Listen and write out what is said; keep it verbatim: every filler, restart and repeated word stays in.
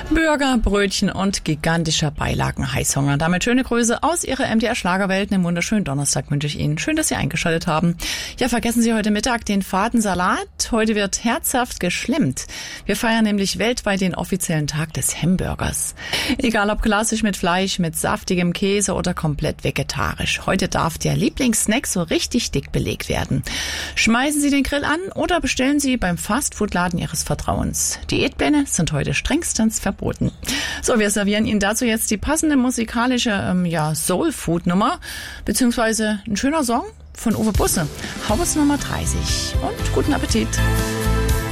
Burger, Brötchen und gigantischer Beilagen, Heißhunger. Damit schöne Grüße aus Ihrer M D R-Schlagerwelt. Einen wunderschönen Donnerstag wünsche ich Ihnen. Schön, dass Sie eingeschaltet haben. Ja, vergessen Sie heute Mittag den Fadensalat. Heute wird herzhaft geschlemmt. Wir feiern nämlich weltweit den offiziellen Tag des Hamburgers. Egal ob klassisch mit Fleisch, mit saftigem Käse oder komplett vegetarisch. Heute darf der Lieblingssnack so richtig dick belegt werden. Schmeißen Sie den Grill an oder bestellen Sie beim Fastfood-Laden Ihres Vertrauens. Diätpläne sind heute strengstens verboten. So, wir servieren Ihnen dazu jetzt die passende musikalische ähm, ja, Soul-Food-Nummer, beziehungsweise ein schöner Song von Uwe Busse. Haus Nummer dreißig und guten Appetit.